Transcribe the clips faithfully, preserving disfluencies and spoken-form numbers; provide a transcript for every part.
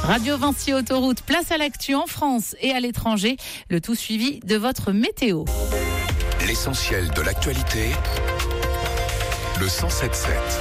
Radio Vinci Autoroute, place à l'actu en France et à l'étranger. Le tout suivi de votre météo. L'essentiel de l'actualité, le cent sept sept.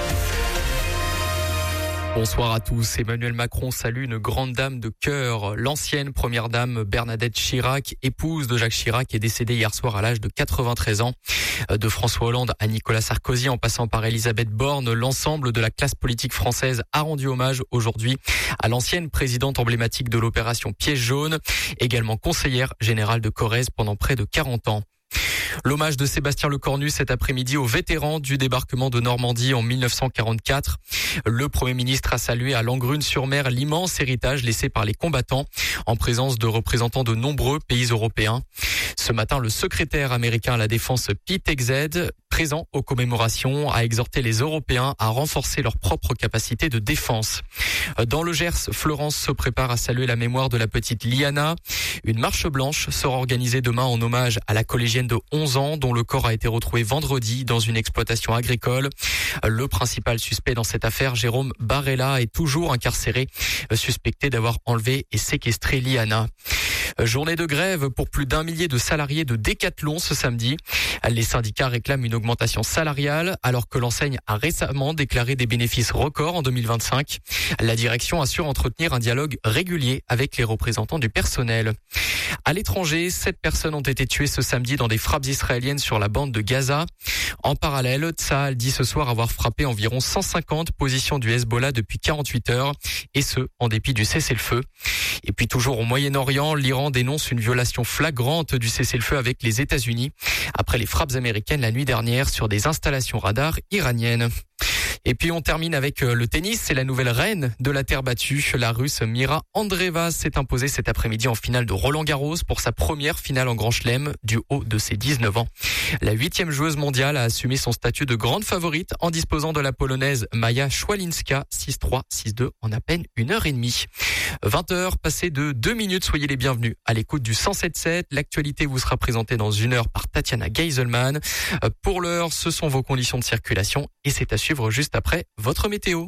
Bonsoir à tous. Emmanuel Macron salue une grande dame de cœur. L'ancienne première dame Bernadette Chirac, épouse de Jacques Chirac, est décédée hier soir à l'âge de quatre-vingt-treize ans. De François Hollande à Nicolas Sarkozy, en passant par Elisabeth Borne, l'ensemble de la classe politique française a rendu hommage aujourd'hui à l'ancienne présidente emblématique de l'opération Piège jaune, également conseillère générale de Corrèze pendant près de quarante ans. L'hommage de Sébastien Lecornu cet après-midi aux vétérans du débarquement de Normandie en mille neuf cent quarante-quatre. Le Premier ministre a salué à Langrune-sur-Mer l'immense héritage laissé par les combattants en présence de représentants de nombreux pays européens. Ce matin, le secrétaire américain à la défense Pete Hegseth, présent aux commémorations, a exhorté les Européens à renforcer leurs propres capacités de défense. Dans le Gers, Florence se prépare à saluer la mémoire de la petite Liana. Une marche blanche sera organisée demain en hommage à la collégienne de onze ans dont le corps a été retrouvé vendredi dans une exploitation agricole. Le principal suspect dans cette affaire, Jérôme Barella, est toujours incarcéré, suspecté d'avoir enlevé et séquestré Liana. Journée de grève pour plus d'un millier de salariés de Decathlon ce samedi. Les syndicats réclament une augmentation salariale alors que l'enseigne a récemment déclaré des bénéfices records en deux mille vingt-cinq. La direction assure entretenir un dialogue régulier avec les représentants du personnel. À l'étranger, sept personnes ont été tuées ce samedi dans des frappes israéliennes sur la bande de Gaza. En parallèle, Tsahal dit ce soir avoir frappé environ cent cinquante positions du Hezbollah depuis quarante-huit heures, et ce, en dépit du cessez-le-feu. Et puis toujours au Moyen-Orient, l'Iran dénonce une violation flagrante du cessez-le-feu avec les États-Unis après les frappes américaines la nuit dernière sur des installations radars iraniennes. Et puis on termine avec le tennis, c'est la nouvelle reine de la terre battue. La Russe Mira Andreeva s'est imposée cet après-midi en finale de Roland-Garros pour sa première finale en Grand Chelem du haut de ses dix-neuf ans. La huitième joueuse mondiale a assumé son statut de grande favorite en disposant de la polonaise Maja Szwalinska six trois, six deux en à peine une heure et demie. vingt heures passées de deux minutes, soyez les bienvenus à l'écoute du cent sept sept. L'actualité vous sera présentée dans une heure par Tatiana Geiselman. Pour l'heure, ce sont vos conditions de circulation et c'est à suivre juste après votre météo.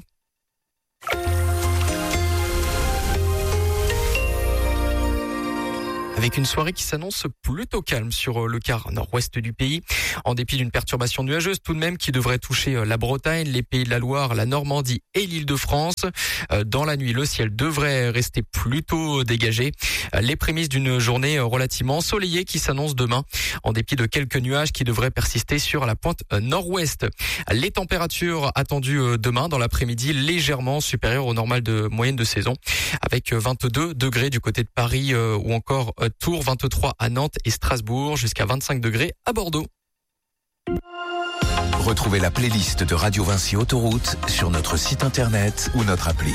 Avec une soirée qui s'annonce plutôt calme sur le quart nord-ouest du pays, en dépit d'une perturbation nuageuse tout de même qui devrait toucher la Bretagne, les Pays de la Loire, la Normandie et l'Île-de-France. Dans la nuit, le ciel devrait rester plutôt dégagé. Les prémices d'une journée relativement ensoleillée qui s'annonce demain, en dépit de quelques nuages qui devraient persister sur la pointe nord-ouest. Les températures attendues demain dans l'après-midi légèrement supérieures au normal de moyenne de saison, avec vingt-deux degrés du côté de Paris ou encore Tours, vingt-trois à Nantes et Strasbourg, jusqu'à vingt-cinq degrés à Bordeaux. Retrouvez la playlist de Radio Vinci Autoroute sur notre site internet ou notre appli.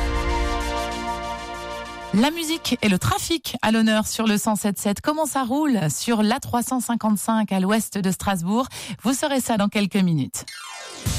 La musique et le trafic à l'honneur sur le cent sept sept. Comment ça roule sur l'A trois cent cinquante-cinq à l'ouest de Strasbourg? Vous saurez ça dans quelques minutes.